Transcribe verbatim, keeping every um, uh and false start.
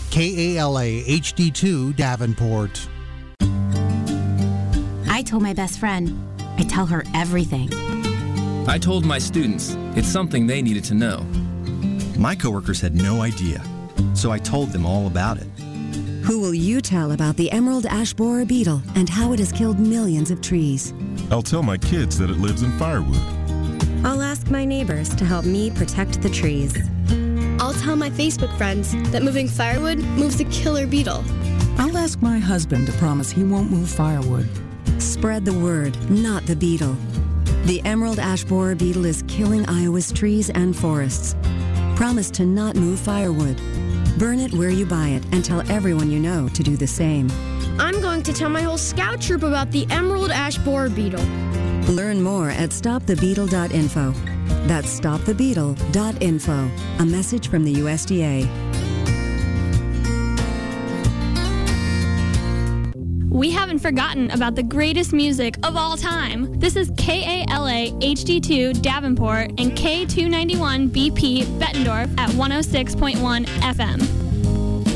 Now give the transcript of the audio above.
K A L A H D two Davenport. I told my best friend. I tell her everything. I told my students. It's something they needed to know. My coworkers had no idea, so I told them all about it. Who will you tell about the emerald ash borer beetle and how it has killed millions of trees? I'll tell my kids that it lives in firewood. I'll ask my neighbors to help me protect the trees. I'll tell my Facebook friends that moving firewood moves the killer beetle. I'll ask my husband to promise he won't move firewood. Spread the word, not the beetle. The emerald ash borer beetle is killing Iowa's trees and forests. Promise to not move firewood. Burn it where you buy it and tell everyone you know to do the same. I'm going to tell my whole scout troop about the emerald ash borer beetle. Learn more at stop the beetle dot info. That's stop the beetle dot info. A message from the U S D A. We haven't forgotten about the greatest music of all time. This is K A L A H D two Davenport and K two ninety-one B P Bettendorf at one oh six point one F M.